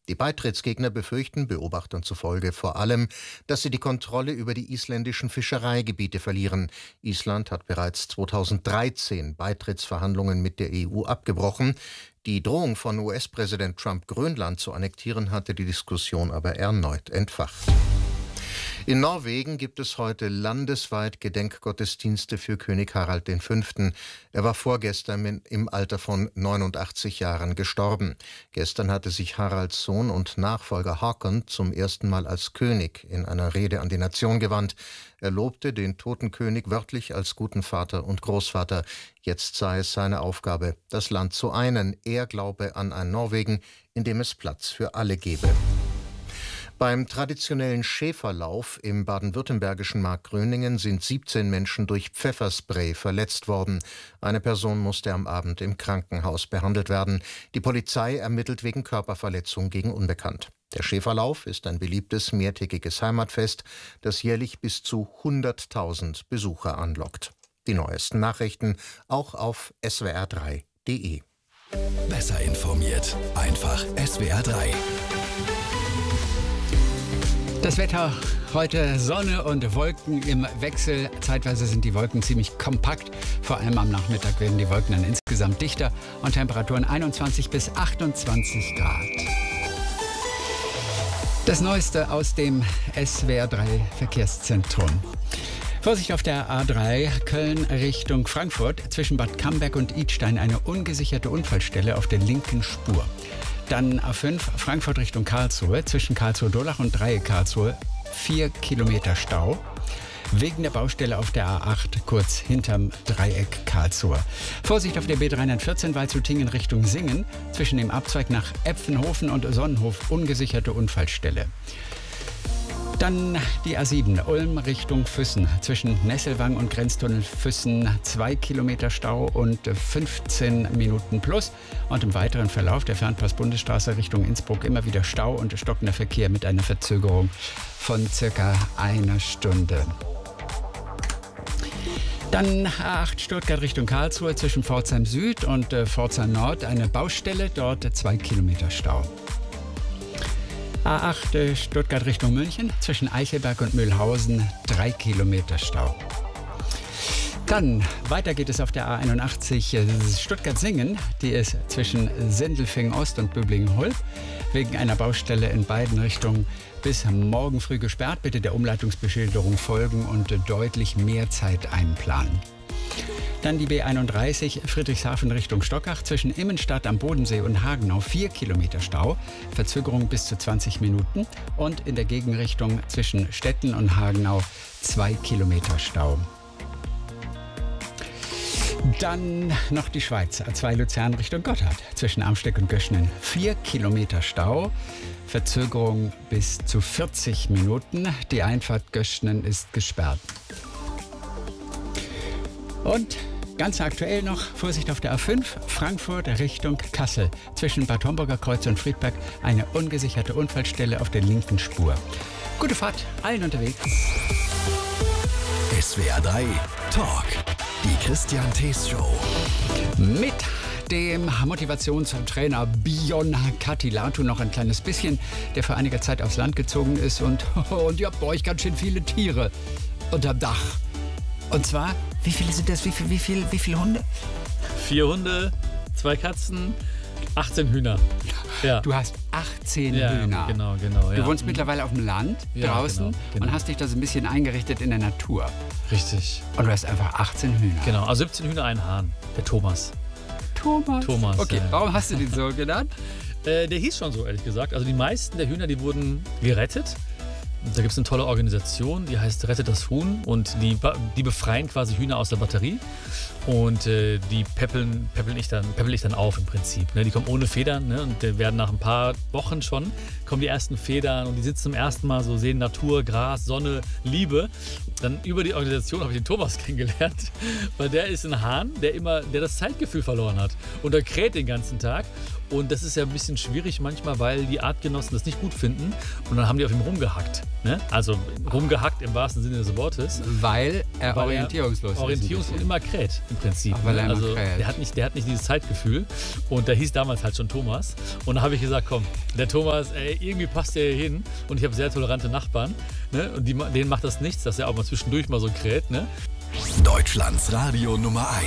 Die Beitrittsgegner befürchten Beobachtern zufolge vor allem, dass sie die Kontrolle über die isländischen Fischereigebiete verlieren. Island hat bereits 2013 Beitrittsverhandlungen mit der EU abgebrochen. Die Drohung von US-Präsident Trump, Grönland zu annektieren, hatte die Diskussion aber erneut entfacht. In Norwegen gibt es heute landesweit Gedenkgottesdienste für König Harald V. Er war vorgestern im Alter von 89 Jahren gestorben. Gestern hatte sich Haralds Sohn und Nachfolger Håkon zum ersten Mal als König in einer Rede an die Nation gewandt. Er lobte den toten König wörtlich als guten Vater und Großvater. Jetzt sei es seine Aufgabe, das Land zu einen. Er glaube an ein Norwegen, in dem es Platz für alle gebe. Beim traditionellen Schäferlauf im baden-württembergischen Markgröningen sind 17 Menschen durch Pfefferspray verletzt worden. Eine Person musste am Abend im Krankenhaus behandelt werden. Die Polizei ermittelt wegen Körperverletzung gegen Unbekannt. Der Schäferlauf ist ein beliebtes mehrtägiges Heimatfest, das jährlich bis zu 100.000 Besucher anlockt. Die neuesten Nachrichten auch auf swr3.de. Besser informiert, einfach SWR3. Das Wetter heute: Sonne und Wolken im Wechsel. Zeitweise sind die Wolken ziemlich kompakt. Vor allem am Nachmittag werden die Wolken dann insgesamt dichter und Temperaturen 21 bis 28 Grad. Das Neueste aus dem SWR3 Verkehrszentrum. Vorsicht auf der A3 Köln Richtung Frankfurt. Zwischen Bad Camberg und Idstein eine ungesicherte Unfallstelle auf der linken Spur. Dann A5 Frankfurt Richtung Karlsruhe. Zwischen Karlsruhe-Durlach und Dreieck Karlsruhe 4 Kilometer Stau. Wegen der Baustelle auf der A8 kurz hinterm Dreieck Karlsruhe. Vorsicht auf der B314 Waldshutingen Richtung Singen. Zwischen dem Abzweig nach Epfenhofen und Sonnenhof ungesicherte Unfallstelle. Dann die A7 Ulm Richtung Füssen. Zwischen Nesselwang und Grenztunnel Füssen 2 Kilometer Stau und 15 Minuten plus. Und im weiteren Verlauf der Fernpass-Bundesstraße Richtung Innsbruck immer wieder Stau und stockender Verkehr mit einer Verzögerung von circa einer Stunde. Dann A8 Stuttgart Richtung Karlsruhe. Zwischen Pforzheim Süd und Pforzheim Nord eine Baustelle. Dort 2 Kilometer Stau. A8 Stuttgart Richtung München, zwischen Eichelberg und Mühlhausen 3 Kilometer Stau. Dann weiter geht es auf der A81 Stuttgart-Singen, die ist zwischen Sindelfingen Ost und Böblingen-Hulb wegen einer Baustelle in beiden Richtungen bis morgen früh gesperrt. Bitte der Umleitungsbeschilderung folgen und deutlich mehr Zeit einplanen. Dann die B31 Friedrichshafen Richtung Stockach. Zwischen Immenstadt am Bodensee und Hagenau 4 Kilometer Stau. Verzögerung bis zu 20 Minuten. Und in der Gegenrichtung zwischen Stetten und Hagenau 2 Kilometer Stau. Dann noch die Schweiz. A2 Luzern Richtung Gotthard. Zwischen Amsteck und Göschnen 4 Kilometer Stau. Verzögerung bis zu 40 Minuten. Die Einfahrt Göschnen ist gesperrt. Und ganz aktuell noch Vorsicht auf der A5 Frankfurt Richtung Kassel. Zwischen Bad Homburger Kreuz und Friedberg eine ungesicherte Unfallstelle auf der linken Spur. Gute Fahrt allen unterwegs. SWR3 Talk. Die Christian Thees Show. Mit dem Motivationstrainer Bion Katilatu noch ein kleines bisschen, der vor einiger Zeit aufs Land gezogen ist und ihr habt bei euch ganz schön viele Tiere unterm Dach. Und zwar, wie viele sind das? Wie viele Hunde? 4 Hunde, 2 Katzen, 18 Hühner. Ja. Du hast 18 ja, Hühner. Genau. Du Ja. wohnst mittlerweile auf dem Land, draußen, genau. und hast dich da so ein bisschen eingerichtet in der Natur. Richtig. Und du hast einfach 18 Hühner. Genau, also 17 Hühner, ein Hahn. Der Thomas. Thomas. Okay, ja. Warum hast du den so genannt? Der hieß schon so, ehrlich gesagt. Also die meisten der Hühner, die wurden gerettet. Da gibt es eine tolle Organisation, die heißt Rettet das Huhn, und die befreien quasi Hühner aus der Batterie und die peppeln ich dann auf im Prinzip. Ne? Die kommen ohne Federn, ne? Und die werden nach ein paar Wochen schon, kommen die ersten Federn und die sitzen zum ersten Mal so, sehen Natur, Gras, Sonne, Liebe. Dann über die Organisation habe ich den Thomas kennengelernt, weil der ist ein Hahn, der das Zeitgefühl verloren hat und der kräht den ganzen Tag. Und das ist ja ein bisschen schwierig manchmal, weil die Artgenossen das nicht gut finden. Und dann haben die auf ihm rumgehackt. Ne? Also rumgehackt im wahrsten Sinne des Wortes. Weil er orientierungslos ist. Orientierungslos immer kräht. im Prinzip. Ach, weil er immer Also kräht. der hat nicht dieses Zeitgefühl. Und der hieß damals halt schon Thomas. Und da habe ich gesagt, komm, der Thomas, ey, irgendwie passt der hier hin. Und ich habe sehr tolerante Nachbarn. Ne? Und denen macht das nichts, dass er auch mal zwischendurch mal so kräht. Ne? Deutschlands Radio Nummer 1.